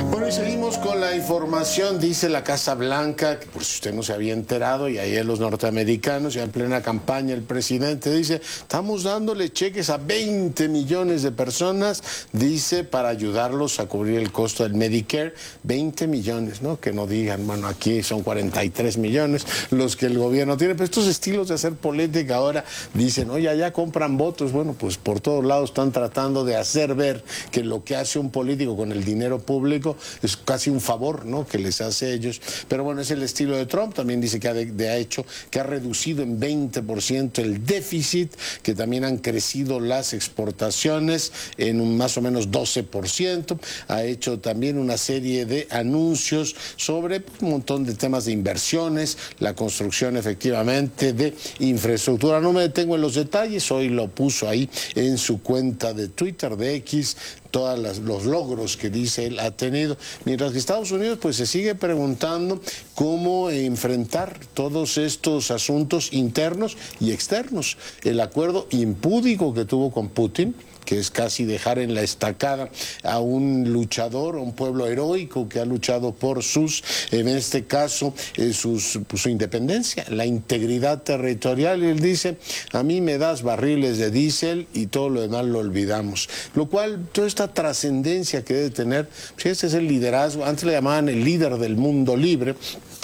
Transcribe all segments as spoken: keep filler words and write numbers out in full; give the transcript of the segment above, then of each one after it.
Bueno, y seguimos con la información. Dice la Casa Blanca, que por si usted no se había enterado, y ayer los norteamericanos, ya en plena campaña, el presidente dice, estamos dándole cheques a veinte millones de personas, dice, para ayudarlos a cubrir el costo del Medicare. veinte millones, ¿no? Que no digan, bueno, aquí son cuarenta y tres millones los que el gobierno tiene. Pero estos estilos de hacer política ahora dicen, oye, allá compran votos. Bueno, pues por todos lados están tratando de hacer ver que lo que hace un político con el dinero público es casi un favor, ¿no?, que les hace a ellos. Pero bueno, es el estilo de Trump. También dice que ha, de, de ha hecho que ha reducido en veinte por ciento el déficit, que también han crecido las exportaciones en un más o menos doce por ciento. Ha hecho también una serie de anuncios sobre un montón de temas de inversiones, la construcción efectivamente de infraestructura. No me detengo en los detalles, hoy lo puso ahí en su cuenta de Twitter, de X, todos los logros que dice él ha tenido, mientras que Estados Unidos pues se sigue preguntando cómo enfrentar todos estos asuntos internos y externos. El acuerdo impúdico que tuvo con Putin, que es casi dejar en la estacada a un luchador, a un pueblo heroico que ha luchado por sus, en este caso, eh, sus, su independencia, la integridad territorial. Y él dice, a mí me das barriles de diésel y todo lo demás lo olvidamos. Lo cual, toda esta trascendencia que debe tener, pues este es el liderazgo. Antes le llamaban el líder del mundo libre.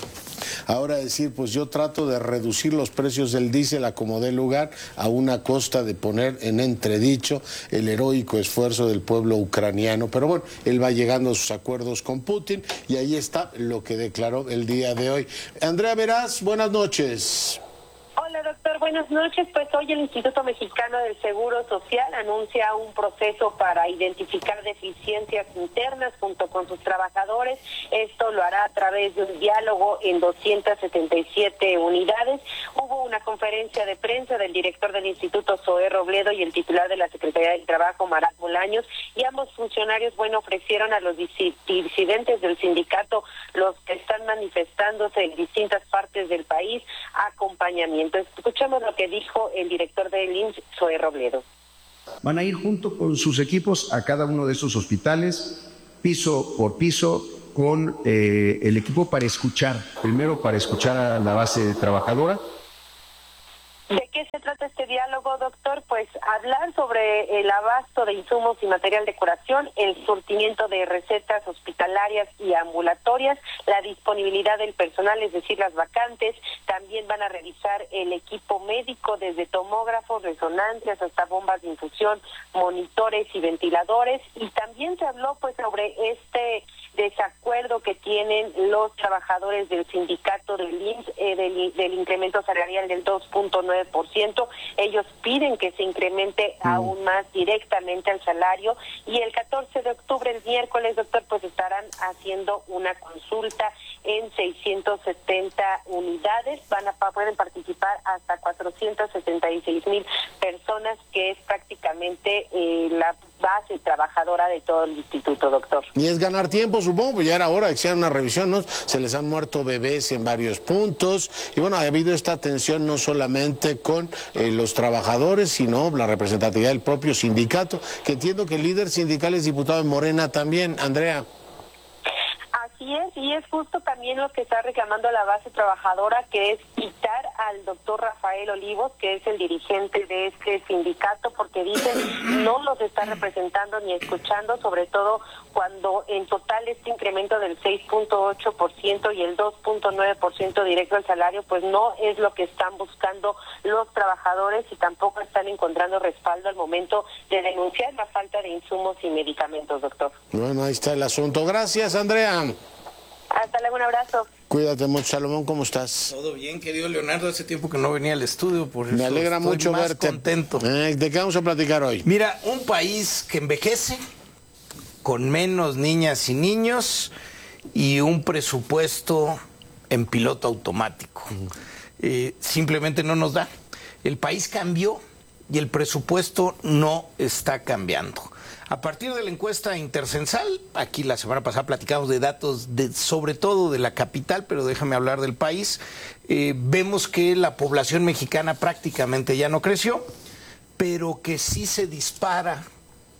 Ahora decir, pues yo trato de reducir los precios del diésel a como dé lugar, a una costa de poner en entredicho el heroico esfuerzo del pueblo ucraniano. Pero bueno, él va llegando a sus acuerdos con Putin y ahí está lo que declaró el día de hoy. Andrea Meraz, buenas noches. Hola, doctor, buenas noches. Pues hoy el Instituto Mexicano del Seguro Social anuncia un proceso para identificar deficiencias internas junto con sus trabajadores. Esto lo hará a través de un diálogo en doscientas setenta y siete unidades. Hubo una conferencia de prensa del director del Instituto, Zoé Robledo, y el titular de la Secretaría del Trabajo, Marat Bolaños, y ambos funcionarios, bueno, ofrecieron a los disidentes del sindicato, los que están manifestándose en distintas partes del país, acompañamiento. Escuchamos lo que dijo el director del I M S S, Zoé Robledo. Van a ir junto con sus equipos a cada uno de esos hospitales, piso por piso, con eh, el equipo para escuchar, primero para escuchar a la base trabajadora. ¿De qué se trata este diálogo, doctor? Pues hablar sobre el abasto de insumos y material de curación, el surtimiento de recetas hospitalarias y ambulatorias, la disponibilidad del personal, es decir, las vacantes. También van a revisar el equipo médico, desde tomógrafos, resonancias hasta bombas de infusión, monitores y ventiladores. Y también se habló pues sobre este desacuerdo que tienen los trabajadores del sindicato del I M S S, eh, del, del incremento salarial del dos punto nueve por ciento. Ellos piden que se incremente mm. aún más directamente al salario, y el catorce de octubre, el miércoles, doctor, pues estarán haciendo una consulta en seiscientas setenta unidades. Van a pueden participar hasta cuatrocientas setenta y seis mil personas, que es prácticamente eh, la base trabajadora de todo el instituto, doctor. Y es ganar tiempo, supongo, pues ya era hora de que se haga una revisión, ¿no? Se les han muerto bebés en varios puntos, y bueno, ha habido esta tensión no solamente con eh, los trabajadores, sino la representatividad del propio sindicato, que entiendo que el líder sindical es diputado en Morena también, Andrea. Así es, y es justo también lo que está reclamando la base trabajadora, que es quitar al doctor Rafael Olivos, que es el dirigente de este sindicato, porque dicen no los está representando ni escuchando, sobre todo cuando en total este incremento del seis punto ocho por ciento y el dos punto nueve por ciento directo al salario, pues no es lo que están buscando los trabajadores, y tampoco están encontrando respaldo al momento de denunciar la falta de insumos y medicamentos, doctor. Bueno, ahí está el asunto. Gracias, Andrea. Hasta luego, un abrazo. Cuídate mucho, Salomón, ¿cómo estás? Todo bien, querido Leonardo, hace tiempo que no venía al estudio, por eso me alegra estoy mucho más verte. contento. Eh, ¿De qué vamos a platicar hoy? Mira, un país que envejece, con menos niñas y niños, y un presupuesto en piloto automático. Uh-huh. Eh, simplemente no nos da. El país cambió y el presupuesto no está cambiando. A partir de la encuesta intercensal, aquí la semana pasada platicamos de datos de, sobre todo de la capital, pero déjame hablar del país, eh, vemos que la población mexicana prácticamente ya no creció, pero que sí se dispara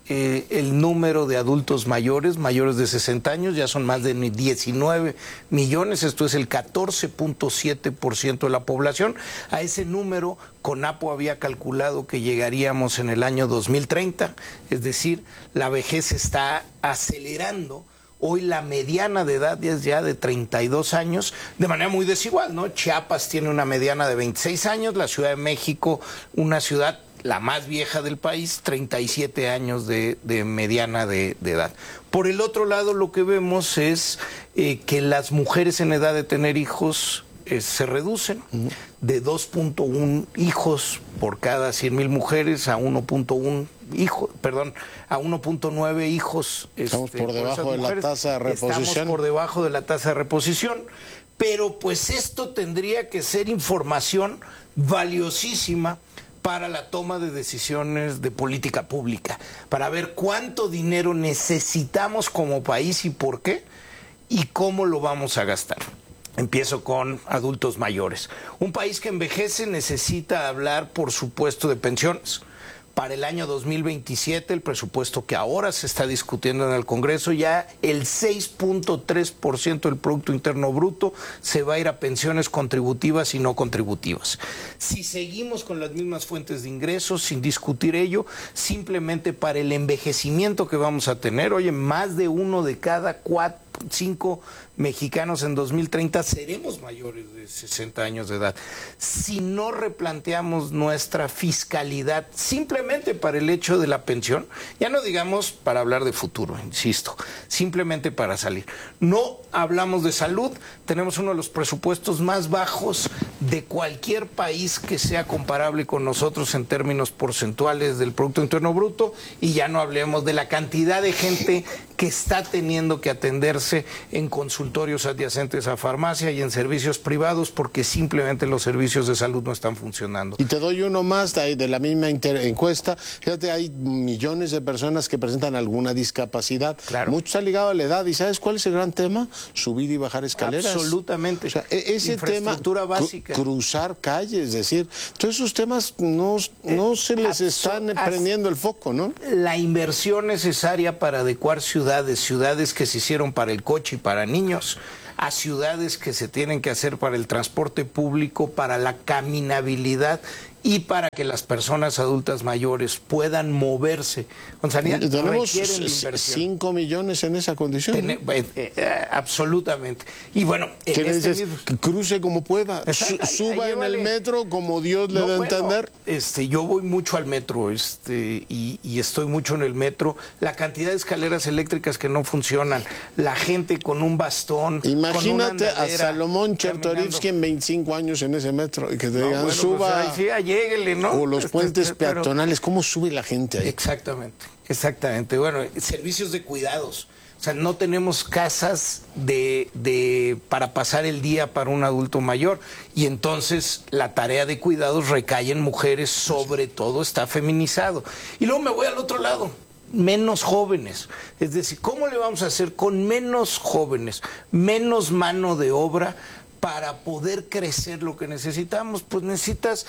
eh, el número de adultos mayores, mayores de sesenta años, ya son más de diecinueve millones, esto es el catorce punto siete por ciento de la población. A ese número, CONAPO había calculado que llegaríamos en el año dos mil treinta, es decir, la vejez está acelerando. Hoy la mediana de edad es ya de treinta y dos años, de manera muy desigual, ¿no? Chiapas tiene una mediana de veintiséis años, la Ciudad de México, una ciudad la más vieja del país, treinta y siete años de, de mediana de, de edad. Por el otro lado, lo que vemos es eh, que las mujeres en edad de tener hijos eh, se reducen de dos punto uno hijos por cada cien mil mujeres a uno punto uno hijos, perdón, a uno punto nueve hijos. Estamos este, por debajo por de la tasa de reposición. Estamos por debajo de la tasa de reposición, pero pues esto tendría que ser información valiosísima para la toma de decisiones de política pública, para ver cuánto dinero necesitamos como país y por qué, y cómo lo vamos a gastar. Empiezo con adultos mayores. Un país que envejece necesita hablar, por supuesto, de pensiones. Para el año dos mil veintisiete, el presupuesto que ahora se está discutiendo en el Congreso, ya el seis punto tres por ciento del Producto Interno Bruto se va a ir a pensiones contributivas y no contributivas. Si seguimos con las mismas fuentes de ingresos, sin discutir ello, simplemente para el envejecimiento que vamos a tener, oye, más de uno de cada cuatro, cinco mexicanos en dos mil treinta seremos mayores de sesenta años de edad. Si no replanteamos nuestra fiscalidad simplemente para el hecho de la pensión, ya no digamos para hablar de futuro, insisto, simplemente para salir. No hablamos de salud, tenemos uno de los presupuestos más bajos de cualquier país que sea comparable con nosotros en términos porcentuales del Producto Interno Bruto, y ya no hablemos de la cantidad de gente que está teniendo que atenderse en consultorios adyacentes a farmacia y en servicios privados porque simplemente los servicios de salud no están funcionando. Y te doy uno más de, de la misma encuesta. Fíjate, hay millones de personas que presentan alguna discapacidad. Claro. Mucho está ligado a la edad. ¿Y sabes cuál es el gran tema? Subir y bajar escaleras. Absolutamente. O sea, ese infraestructura tema, básica. Cru cruzar calles, es decir, todos esos temas no, no se les están prendiendo el foco, ¿no? La inversión necesaria para adecuar ciudades, ciudades que se hicieron para el coche y para niños, a ciudades que se tienen que hacer para el transporte público, para la caminabilidad y para que las personas adultas mayores puedan moverse. González, tenemos cinco millones en esa condición. Ten, ¿no? eh, eh, absolutamente. Y bueno, en ¿qué le este dices? mismo... Que cruce como pueda, Su, suba ahí, ahí, en vale. el metro como Dios le no, da a bueno, entender. Este, yo voy mucho al metro, este, y, y estoy mucho en el metro. La cantidad de escaleras eléctricas que no funcionan, la gente con un bastón. Imagínate a Salomón Chertorivsky en veinticinco años en ese metro y que te no, digan bueno, suba. Pues, sí, lléguele, ¿no? O los puentes este, peatonales, ¿cómo sube la gente ahí? Exactamente, exactamente. Bueno, servicios de cuidados. O sea, no tenemos casas de, de para pasar el día para un adulto mayor, y entonces la tarea de cuidados recae en mujeres, sobre todo está feminizado. Y luego me voy al otro lado. Menos jóvenes, es decir, ¿cómo le vamos a hacer con menos jóvenes, menos mano de obra para poder crecer lo que necesitamos? Pues necesitas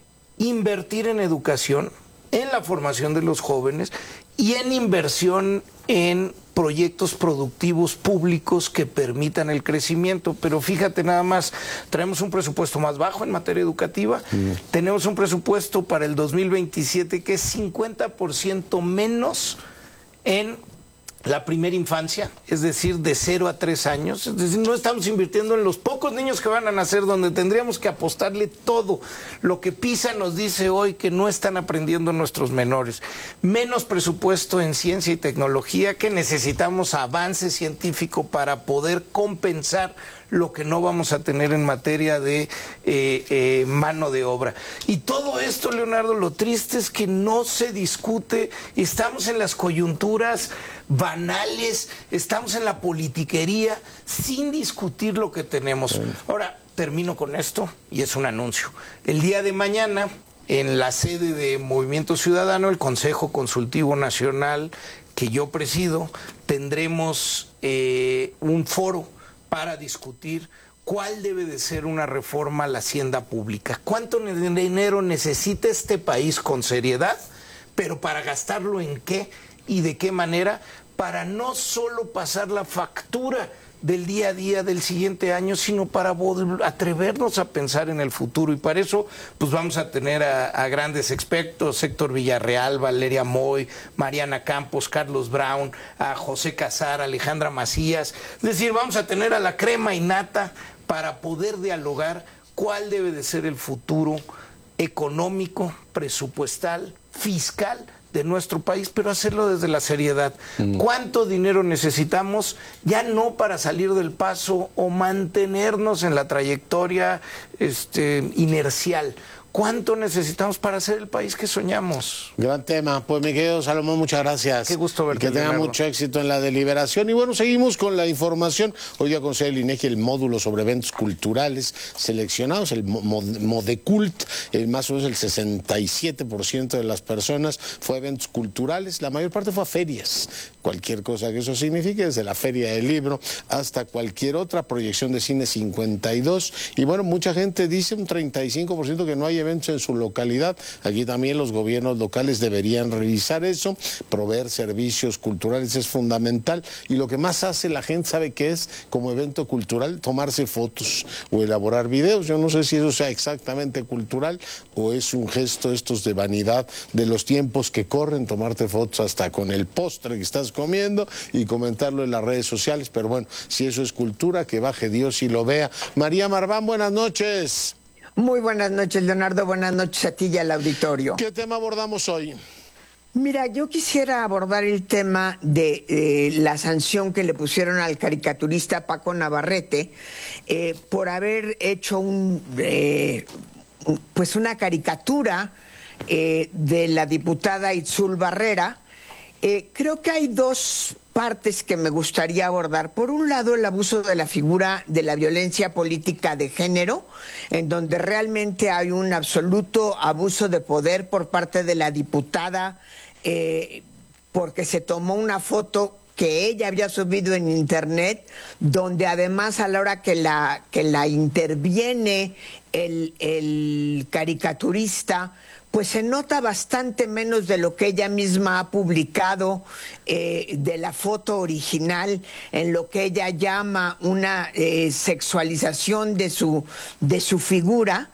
invertir en educación, en la formación de los jóvenes y en inversión en proyectos productivos públicos que permitan el crecimiento. Pero fíjate nada más, traemos un presupuesto más bajo en materia educativa, mm. tenemos un presupuesto para el dos mil veintisiete que es cincuenta por ciento menos en la primera infancia, es decir, de cero a tres años. Es decir, no estamos invirtiendo en los pocos niños que van a nacer, donde tendríamos que apostarle todo. Lo que PISA nos dice hoy que no están aprendiendo nuestros menores. Menos presupuesto en ciencia y tecnología, que necesitamos avance científico para poder compensar lo que no vamos a tener en materia de eh, eh, mano de obra. Y todo esto, Leonardo, lo triste es que no se discute, estamos en las coyunturas banales, estamos en la politiquería, sin discutir lo que tenemos. Ahora, termino con esto, y es un anuncio. El día de mañana, en la sede de Movimiento Ciudadano, el Consejo Consultivo Nacional que yo presido, tendremos eh, un foro para discutir cuál debe de ser una reforma a la hacienda pública. ¿Cuánto dinero necesita este país con seriedad? Pero para gastarlo en qué? y de qué manera, para no solo pasar la factura del día a día del siguiente año, sino para atrevernos a pensar en el futuro. Y para eso, pues vamos a tener a, a grandes expertos: Héctor Villarreal, Valeria Moy, Mariana Campos, Carlos Brown, a José Casar, Alejandra Macías. Es decir, vamos a tener a la crema innata para poder dialogar cuál debe de ser el futuro económico, presupuestal, fiscal de nuestro país, pero hacerlo desde la seriedad. Mm. ¿Cuánto dinero necesitamos? Ya no para salir del paso o mantenernos en la trayectoria este, inercial. ¿Cuánto necesitamos para ser el país que soñamos? Gran tema. Pues mi querido Salomón, muchas gracias. Qué gusto verte. Que tenga Leonardo. mucho éxito en la deliberación. Y bueno, seguimos con la información. Hoy día concede el INEGI el módulo sobre eventos culturales seleccionados, el Modecult. El más o menos el sesenta y siete por ciento de las personas fue a eventos culturales. La mayor parte fue a ferias. Cualquier cosa que eso signifique, desde la Feria del Libro hasta cualquier otra. Proyección de cine cincuenta y dos. Y bueno, mucha gente dice, un treinta y cinco por ciento, que no hay eventos en su localidad. Aquí también los gobiernos locales deberían revisar eso. Proveer servicios culturales es fundamental, y lo que más hace la gente, ¿sabe qué es como evento cultural? Tomarse fotos o elaborar videos. Yo no sé si eso sea exactamente cultural o es un gesto estos de vanidad de los tiempos que corren, tomarte fotos hasta con el postre que estás comiendo y comentarlo en las redes sociales. Pero bueno, si eso es cultura, que baje Dios y lo vea. María Marván, buenas noches. Muy buenas noches, Leonardo. Buenas noches a ti y al auditorio. ¿Qué tema abordamos hoy? Mira, yo quisiera abordar el tema de eh, la sanción que le pusieron al caricaturista Paco Navarrete eh, por haber hecho un, eh, pues una caricatura eh, de la diputada Itzul Barrera. Eh, creo que hay dos partes que me gustaría abordar. Por un lado, el abuso de la figura de la violencia política de género, en donde realmente hay un absoluto abuso de poder por parte de la diputada, eh, porque se tomó una foto que ella había subido en internet, donde además a la hora que la, que la interviene el, el caricaturista, pues se nota bastante menos de lo que ella misma ha publicado, eh, de la foto original, en lo que ella llama una eh, sexualización de su, de su figura.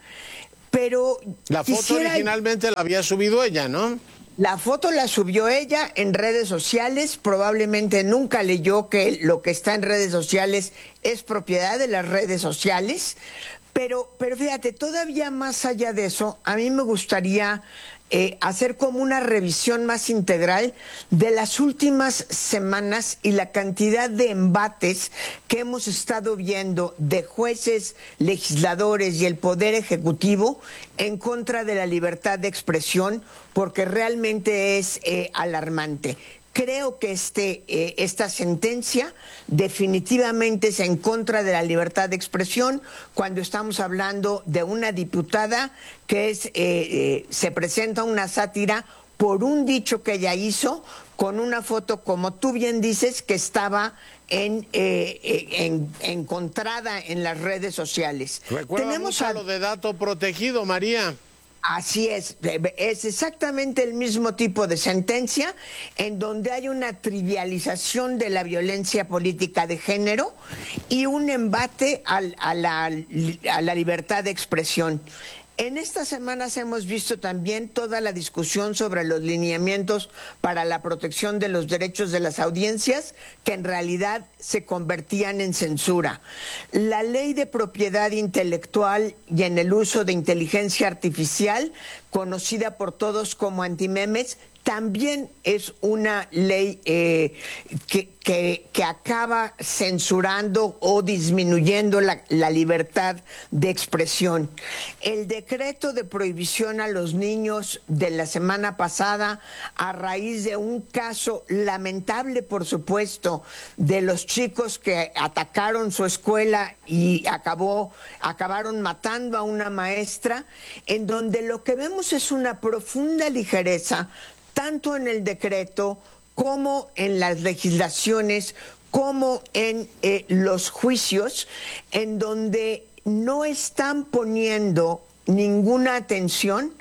Pero la foto quisiera... originalmente la había subido ella, ¿no? La foto la subió ella en redes sociales, probablemente nunca leyó que lo que está en redes sociales es propiedad de las redes sociales. Pero, pero fíjate, todavía más allá de eso, a mí me gustaría eh, hacer como una revisión más integral de las últimas semanas y la cantidad de embates que hemos estado viendo de jueces, legisladores y el Poder Ejecutivo en contra de la libertad de expresión, porque realmente es eh, alarmante. Creo que este, eh, esta sentencia definitivamente es en contra de la libertad de expresión cuando estamos hablando de una diputada que es, eh, eh, se presenta una sátira por un dicho que ella hizo con una foto, como tú bien dices, que estaba en, eh, en, encontrada en las redes sociales. Recuerda Tenemos mucho a... lo de dato protegido, María. Así es, es exactamente el mismo tipo de sentencia en donde hay una trivialización de la violencia política de género y un embate al, a, la, a la libertad de expresión. En estas semanas hemos visto también toda la discusión sobre los lineamientos para la protección de los derechos de las audiencias, que en realidad se convertían en censura. La ley de propiedad intelectual y en el uso de inteligencia artificial, conocida por todos como antimemes, también es una ley eh, que, que, que acaba censurando o disminuyendo la, la libertad de expresión. El decreto de prohibición a los niños de la semana pasada, a raíz de un caso lamentable, por supuesto, de los chicos que atacaron su escuela y acabó, acabaron matando a una maestra, en donde lo que vemos es una profunda ligereza, tanto en el decreto como en las legislaciones, como en eh, los juicios, en donde no están poniendo ninguna atención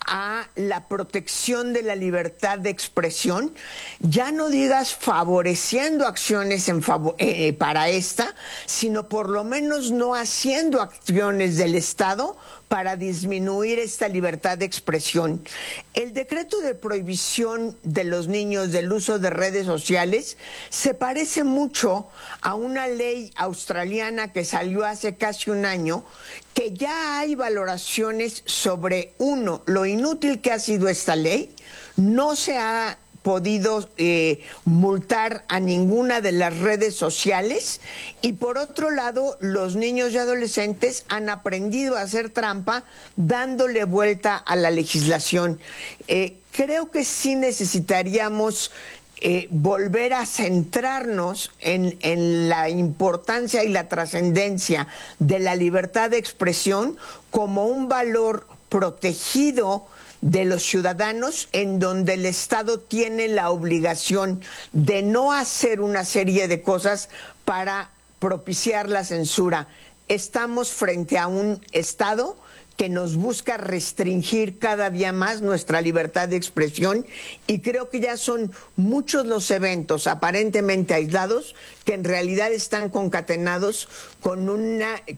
a la protección de la libertad de expresión, ya no digas favoreciendo acciones en favor, eh, para esta, sino por lo menos no haciendo acciones del Estado para disminuir esta libertad de expresión. El decreto de prohibición de los niños del uso de redes sociales se parece mucho a una ley australiana que salió hace casi un año, que ya hay valoraciones sobre, uno, lo inútil que ha sido esta ley. No se ha podido eh, multar a ninguna de las redes sociales, y por otro lado los niños y adolescentes han aprendido a hacer trampa dándole vuelta a la legislación. Eh, creo que sí necesitaríamos eh, volver a centrarnos en, en la importancia y la trascendencia de la libertad de expresión como un valor protegido de los ciudadanos, en donde el Estado tiene la obligación de no hacer una serie de cosas para propiciar la censura. Estamos frente a un Estado que nos busca restringir cada día más nuestra libertad de expresión, y creo que ya son muchos los eventos aparentemente aislados que en realidad están concatenados con un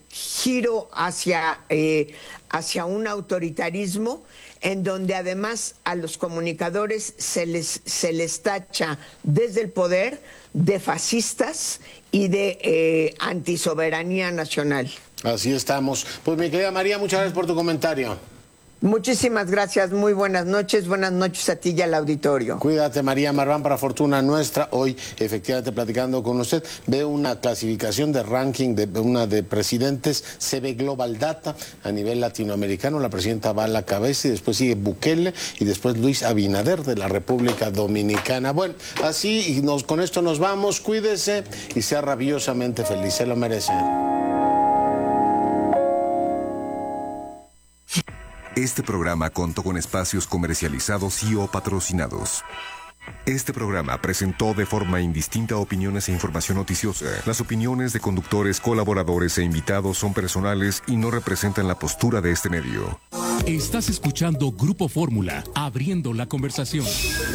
giro hacia, eh, hacia un autoritarismo, en donde además a los comunicadores se les, se les tacha desde el poder de fascistas y de eh, antisoberanía nacional. Así estamos. Pues mi querida María, muchas gracias por tu comentario. Muchísimas gracias, muy buenas noches, buenas noches a ti y al auditorio. Cuídate, María Marván, para fortuna nuestra. Hoy, efectivamente, platicando con usted, veo una clasificación de ranking de una de presidentes, C B Global Data, a nivel latinoamericano. La presidenta va a la cabeza y después sigue Bukele y después Luis Abinader de la República Dominicana. Bueno, así y nos, con esto nos vamos. Cuídese y sea rabiosamente feliz, se lo merece. Este programa contó con espacios comercializados y o patrocinados. Este programa presentó de forma indistinta opiniones e información noticiosa. Las opiniones de conductores, colaboradores e invitados son personales y no representan la postura de este medio. Estás escuchando Grupo Fórmula, abriendo la conversación.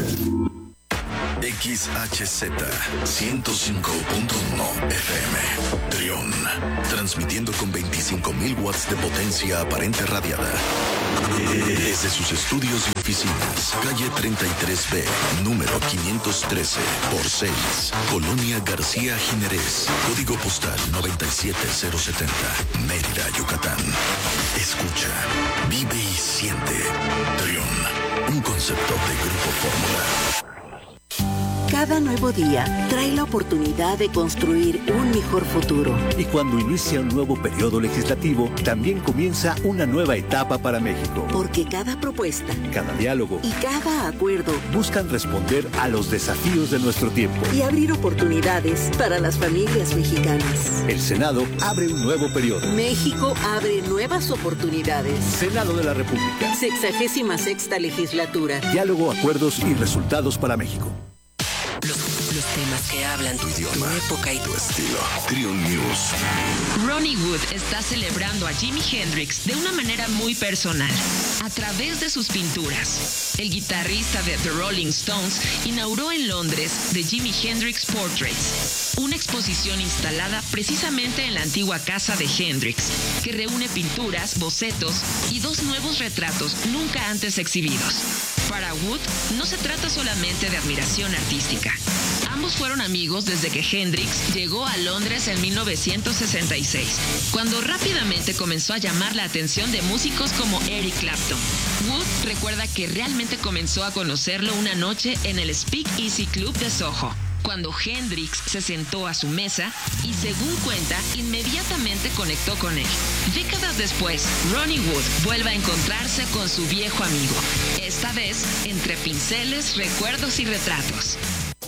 X H Z ciento cinco punto uno F M Trión, transmitiendo con veinticinco mil watts de potencia aparente radiada desde sus estudios y oficinas, calle treinta y tres B, número quinientos trece por seis, Colonia García Jiménez, código postal noventa y siete cero setenta, Mérida, Yucatán. Escucha, vive y siente. Trión, un concepto de Grupo Fórmula. Cada nuevo día trae la oportunidad de construir un mejor futuro. Y cuando inicia un nuevo periodo legislativo, también comienza una nueva etapa para México. Porque cada propuesta, cada diálogo y cada acuerdo buscan responder a los desafíos de nuestro tiempo y abrir oportunidades para las familias mexicanas. El Senado abre un nuevo periodo. México abre nuevas oportunidades. Senado de la República. Sexagésima sexta legislatura. Diálogo, acuerdos y resultados para México. Los, los temas que hablan tu idioma, tu época y tu estilo. Trión News. Ronnie Wood está celebrando a Jimi Hendrix de una manera muy personal, a través de sus pinturas. El guitarrista de The Rolling Stones inauguró en Londres The Jimi Hendrix Portraits, una exposición instalada precisamente en la antigua casa de Hendrix, que reúne pinturas, bocetos y dos nuevos retratos nunca antes exhibidos. Para Wood, no se trata solamente de admiración artística. Ambos fueron amigos desde que Hendrix llegó a Londres en mil novecientos sesenta y seis, cuando rápidamente comenzó a llamar la atención de músicos como Eric Clapton. Wood recuerda que realmente comenzó a conocerlo una noche en el Speak Easy Club de Soho, cuando Hendrix se sentó a su mesa y, según cuenta, inmediatamente conectó con él. Décadas después, Ronnie Wood vuelve a encontrarse con su viejo amigo, esta vez entre pinceles, recuerdos y retratos.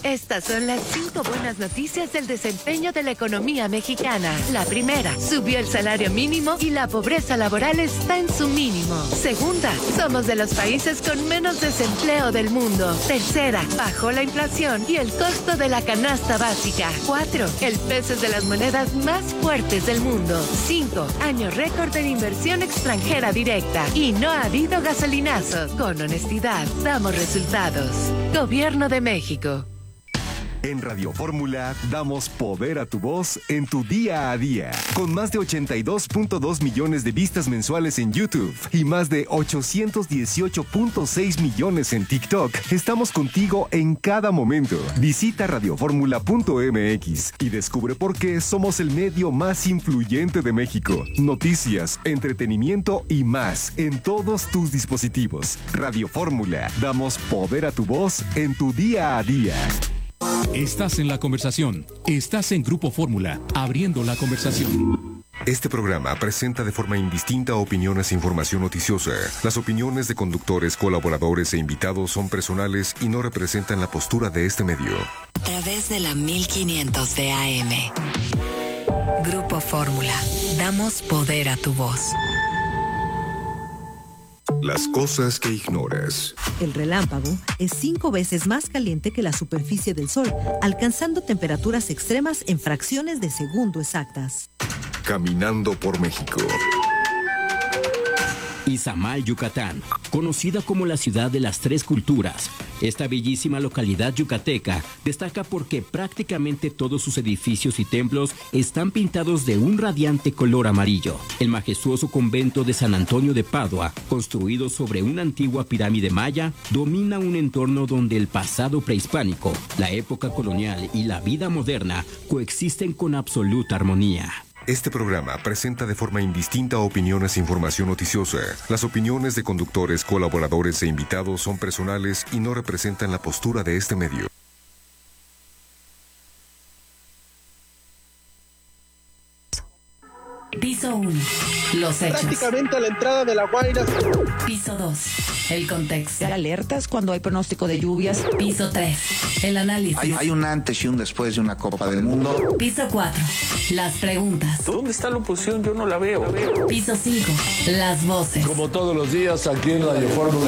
Estas son las cinco buenas noticias del desempeño de la economía mexicana. La primera, subió el salario mínimo y la pobreza laboral está en su mínimo. Segunda, somos de los países con menos desempleo del mundo. Tercera, bajó la inflación y el costo de la canasta básica. Cuatro, el peso es de las monedas más fuertes del mundo. Cinco, año récord en inversión extranjera directa. Y no ha habido gasolinazos. Con honestidad, damos resultados. Gobierno de México. En Radio Fórmula damos poder a tu voz en tu día a día. Con más de ochenta y dos punto dos millones de vistas mensuales en YouTube y más de ochocientos dieciocho punto seis millones en TikTok, estamos contigo en cada momento. Visita radioformula punto m x y descubre por qué somos el medio más influyente de México. Noticias, entretenimiento y más en todos tus dispositivos. Radio Fórmula, damos poder a tu voz en tu día a día. Estás en la conversación. Estás en Grupo Fórmula, abriendo la conversación. Este programa presenta de forma indistinta opiniones e información noticiosa. Las opiniones de conductores, colaboradores e invitados son personales y no representan la postura de este medio. A través de la mil quinientos de A M. Grupo Fórmula. Damos poder a tu voz. Las cosas que ignoras. El relámpago es cinco veces más caliente que la superficie del Sol, alcanzando temperaturas extremas en fracciones de segundo exactas. Caminando por México. Izamal, Yucatán, conocida como la ciudad de las tres culturas. Esta bellísima localidad yucateca destaca porque prácticamente todos sus edificios y templos están pintados de un radiante color amarillo. El majestuoso convento de San Antonio de Padua, construido sobre una antigua pirámide maya, domina un entorno donde el pasado prehispánico, la época colonial y la vida moderna coexisten con absoluta armonía. Este programa presenta de forma indistinta opiniones e información noticiosa. Las opiniones de conductores, colaboradores e invitados son personales y no representan la postura de este medio. Piso uno. Los hechos. Prácticamente a la entrada de La Guaira. Piso dos. El contexto. Alertas cuando hay pronóstico de lluvias. Piso tres. El análisis. Hay, hay un antes y un después de una Copa del Mundo. Piso cuatro. Las preguntas. ¿Dónde está la oposición? Yo no la veo. Piso cinco. Las voces. Como todos los días aquí en Radio Fórmula.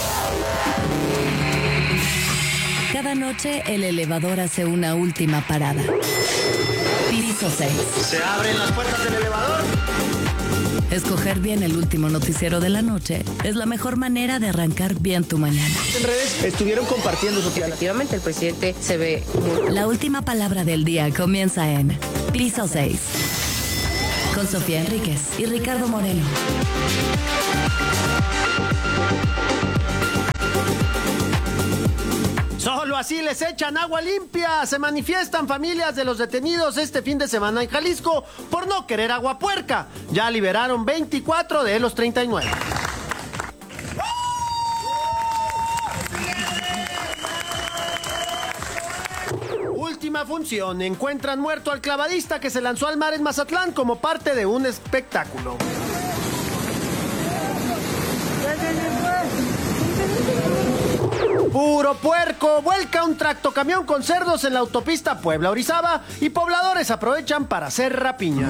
Cada noche el elevador hace una última parada. Piso seis. ¿Se abren las puertas del elevador? Escoger bien el último noticiero de la noche es la mejor manera de arrancar bien tu mañana. En redes estuvieron compartiendo su plan. Efectivamente, el presidente se ve muy... La última palabra del día comienza en Piso seis. Con Sofía Enríquez y Ricardo Moreno. Solo así les echan agua limpia. Se manifiestan familias de los detenidos este fin de semana en Jalisco por no querer agua puerca. Ya liberaron veinticuatro de los treinta y nueve. Última función. Encuentran muerto al clavadista que se lanzó al mar en Mazatlán como parte de un espectáculo. Puro puerco, vuelca un tractocamión con cerdos en la autopista Puebla-Orizaba y pobladores aprovechan para hacer rapiña.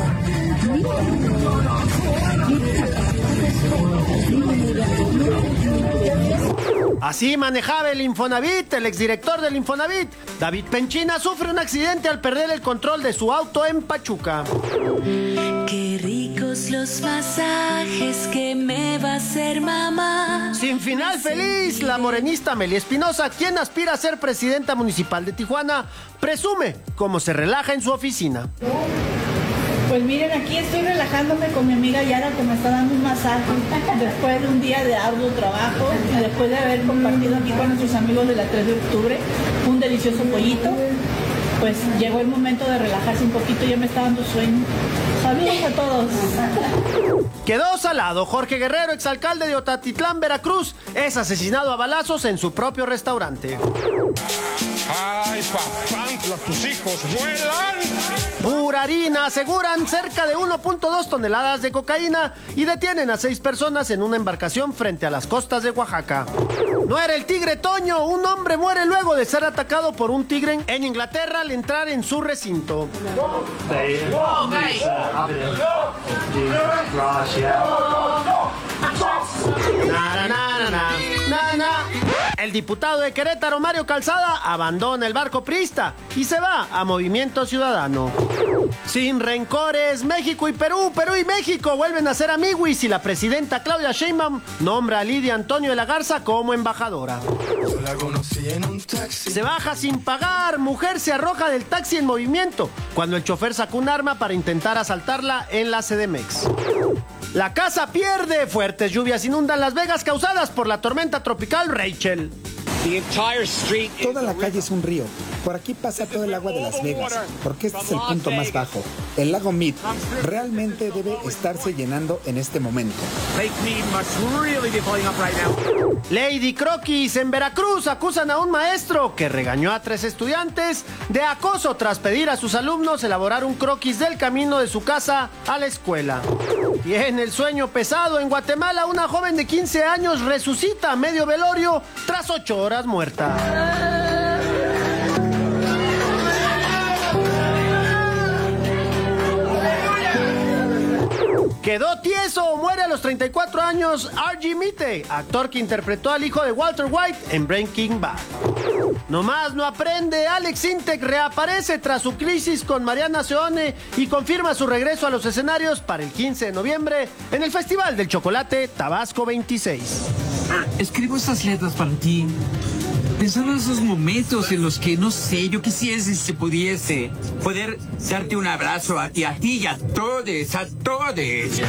Así manejaba el Infonavit. El exdirector del Infonavit, David Penchina, sufre un accidente al perder el control de su auto en Pachuca. Qué ricos los masajes que me va a hacer mamá. Sin final feliz, la morenista Meli Espinosa, quien aspira a ser presidenta municipal de Tijuana, presume cómo se relaja en su oficina. Pues miren, aquí estoy relajándome con mi amiga Yara, que me está dando un masaje después de un día de arduo trabajo, después de haber compartido aquí con nuestros amigos de la tres de octubre un delicioso pollito. Pues llegó el momento de relajarse un poquito, ya me está dando sueño. Saludos a todos. Quedó salado. Jorge Guerrero, exalcalde de Otatitlán, Veracruz, es asesinado a balazos en su propio restaurante. ¡Ay, papá! ¡Tus hijos vuelan! Pura harina, aseguran cerca de uno punto dos toneladas de cocaína y detienen a seis personas en una embarcación frente a las costas de Oaxaca. No era el tigre Toño, un hombre muere luego de ser atacado por un tigre en Inglaterra al entrar en su recinto. Na, na, na, na, na, na. El diputado de Querétaro, Mario Calzada, abandona el barco priista y se va a Movimiento Ciudadano. Sin rencores, México y Perú, Perú y México vuelven a ser amiguis y la presidenta Claudia Sheinbaum nombra a Lidia Antonio de la Garza como embajadora. Se baja sin pagar, mujer se arroja del taxi en movimiento cuando el chofer sacó un arma para intentar asaltarla en la CDMX. La casa pierde, fuertes lluvias inundan Las Vegas causadas por la tormenta tropical Rachel. Toda la calle es un río. Por aquí pasa todo el agua de Las Vegas, porque este es el punto más bajo. El lago Mead realmente debe estarse llenando en este momento. Lady Croquis en Veracruz acusan a un maestro que regañó a tres estudiantes de acoso tras pedir a sus alumnos elaborar un croquis del camino de su casa a la escuela. Tiene el sueño pesado. En Guatemala, una joven de quince años resucita a medio velorio tras ocho horas muerta. Quedó tieso, muere a los treinta y cuatro años Archie Mite, actor que interpretó al hijo de Walter White en Breaking Bad. Nomás no aprende, Alex Intec reaparece tras su crisis con Mariana Seone y confirma su regreso a los escenarios para el quince de noviembre en el Festival del Chocolate Tabasco veintiséis. Escribo estas letras para ti, pensando en esos momentos en los que, no sé, yo quisiera si se pudiese poder darte un abrazo a ti, a ti y a todos, a todos.